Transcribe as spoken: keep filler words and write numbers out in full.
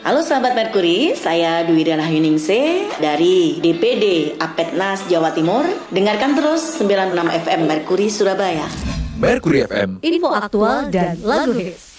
Halo sahabat Merkuri, saya Dwi Dana Yuningse dari D P D Apetnas Jawa Timur. Dengarkan terus sembilan puluh enam F M Merkuri Surabaya. Merkuri F M, info aktual dan lagu hits.